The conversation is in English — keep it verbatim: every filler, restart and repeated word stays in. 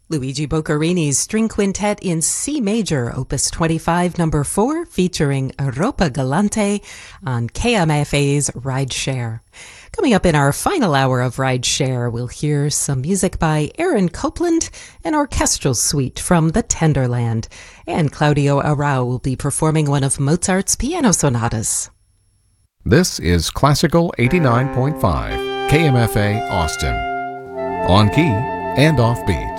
Luigi Boccarini's String Quintet in C major, Opus twenty-five, number four, featuring Europa Galante on K M F A's Ride Share. Coming up in our final hour of Ride Share, we'll hear some music by Aaron Copland, an orchestral suite from the Tenderland, and Claudio Arrau will be performing one of Mozart's piano sonatas. This is Classical eighty-nine point five, K M F A Austin. On key and off beat.